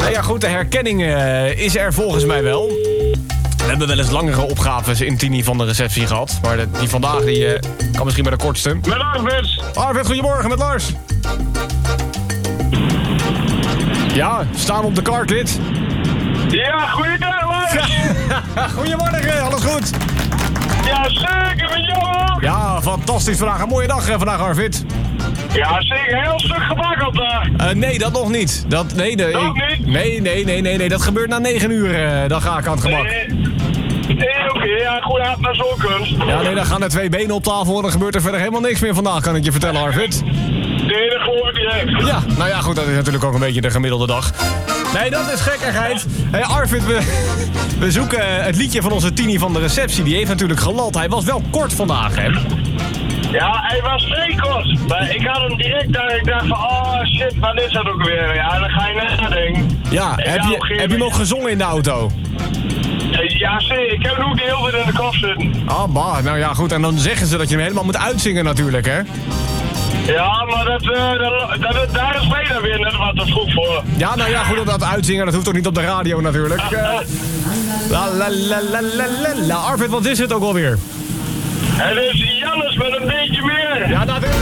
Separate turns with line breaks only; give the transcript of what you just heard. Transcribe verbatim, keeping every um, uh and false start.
Nou ja, goed, de herkenning uh, is er volgens mij wel. We hebben wel eens langere opgaves in Tini van de receptie gehad. Maar de, die vandaag die, uh, kan misschien bij de kortste.
Met Arvid.
Arvid, goedemorgen, met Lars. Ja, staan we op de carkit.
Ja, goeiedag Lars.
Goedemorgen, alles goed?
Ja, zeker met jou.
Ja, fantastisch vandaag. Een mooie dag uh, vandaag, Arvid.
Ja, zeker. Heel stuk gebakkeld daar.
Uh, nee, dat nog niet. Dat, nee, nee,
Nog
ik,
niet?
nee, nee, nee, nee, nee, dat gebeurt na negen uur. Uh, dan ga ik aan het gebak.
Nee, nee oké. Okay. Ja, goed, had maar zo'n kunst.
Ja, nee, dan gaan er twee benen op tafel en dan gebeurt er verder helemaal niks meer vandaag, kan ik je vertellen, Arvid.
Nee, dat geloof ik direct.
Ja, nou ja, goed, dat is natuurlijk ook een beetje de gemiddelde dag. Nee, dat is gekkigheid. Hé, hey, Arvid, we, we zoeken het liedje van onze Tini van de receptie. Die heeft natuurlijk geland. Hij was wel kort vandaag, hè?
Ja, hij was vrij kort. Maar ik had hem direct daar. Ik dacht van, oh shit, wat is dat ook weer? Ja, dan ga je nadenken.
Ja, heb je, heb je hem ook gezongen in de auto?
Ja, zeker. Ik heb hem ook heel veel in de kop zitten.
Ah, bah, nou ja, goed. En dan zeggen ze dat je hem helemaal moet uitzingen natuurlijk, hè?
Ja, maar dat, uh, dat, dat, daar is mij dan weer net wat te vroeg voor.
Ja, nou ja, goed, dat uitzingen, dat hoeft toch niet op de radio natuurlijk. Uh, la la la la la la la. Arvid, wat is het ook alweer?
Het is Jannes met een beetje meer.
Ja, natuurlijk.